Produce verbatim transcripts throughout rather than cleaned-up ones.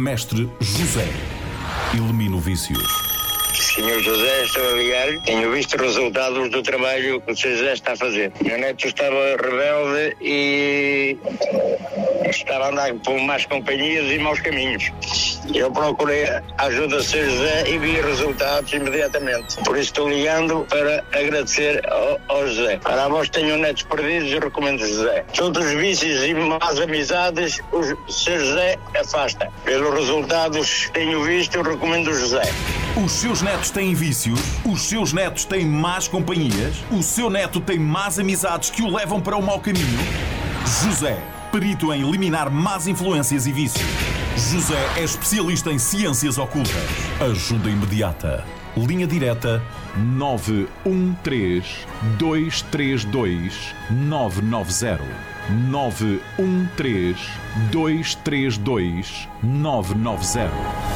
Mestre José. Elimina o vício. senhor José, estou a ligar. Tenho visto resultados do trabalho que o senhor José está a fazer. Meu neto estava rebelde e estava a andar por más companhias e maus caminhos. Eu procurei a ajuda do senhor José e vi resultados imediatamente. Por isso estou ligando para agradecer ao, ao José. Para vós que tenham netos perdidos, eu recomendo José. Todos os vícios e más amizades, o senhor José afasta. Pelos resultados que tenho visto, eu recomendo o José. Os seus netos têm vícios? Os seus netos têm más companhias? O seu neto tem más amizades que o levam para o mau caminho? José, perito em eliminar más influências e vícios. José é especialista em ciências ocultas. Ajuda imediata. Linha direta nove um três, dois três dois, nove nove zero. nove um três, dois três dois, nove nove zero.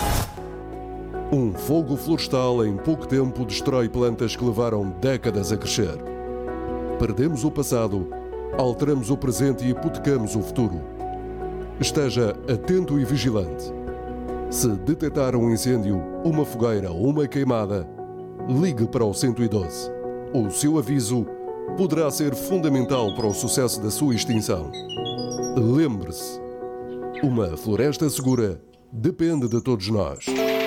Um fogo florestal em pouco tempo destrói plantas que levaram décadas a crescer. Perdemos o passado, alteramos o presente e hipotecamos o futuro. Esteja atento e vigilante. Se detectar um incêndio, uma fogueira ou uma queimada, ligue para o cento e doze. O seu aviso poderá ser fundamental para o sucesso da sua extinção. Lembre-se, uma floresta segura depende de todos nós.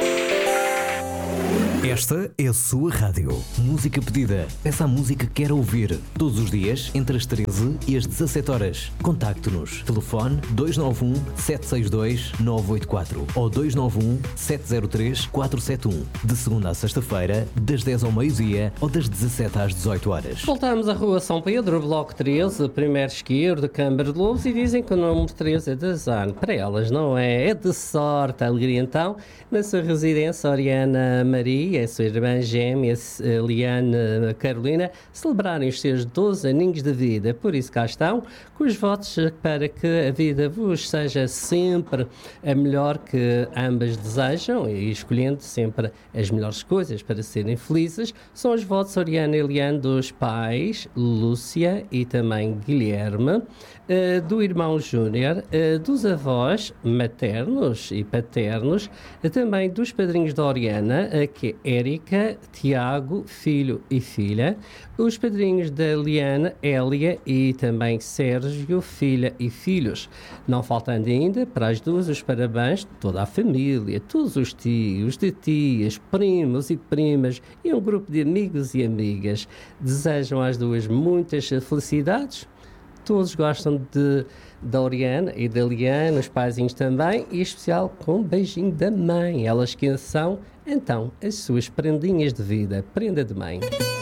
Esta é a sua rádio. Música pedida. Peça a música que quer ouvir. Todos os dias, entre as treze e as dezassete horas. Contacte-nos. Telefone dois nove um, sete seis dois, nove oito quatro ou dois nove um, sete zero três, quatro sete um. De segunda a sexta-feira, das dez ao meio-dia ou das dezassete às dezoito horas. Voltamos à Rua São Pedro, Bloco treze, primeiro esquerdo, Câmara de Lobos, e dizem que o número treze é de azar. Para elas não é, é de sorte. A alegria então, na sua residência, Oriana Maria, a sua irmã gêmea, Liane Carolina, celebrarem os seus doze aninhos de vida. Por isso cá estão, com os votos para que a vida vos seja sempre a melhor que ambas desejam e escolhendo sempre as melhores coisas para serem felizes. São os votos Oriana e Liane dos pais, Lúcia e também Guilherme, do irmão Júnior, dos avós maternos e paternos, também dos padrinhos da Oriana, que é Érica, Tiago, filho e filha, os padrinhos da Liana, Hélia e também Sérgio, filha e filhos. Não faltando ainda para as duas os parabéns de toda a família, todos os tios, de tias, primos e primas e um grupo de amigos e amigas. Desejam às duas muitas felicidades. Todos gostam de, da Oriana e da Liana, os paizinhos também, e em especial com um beijinho da mãe. Elas que são, então, as suas prendinhas de vida. Prenda de mãe.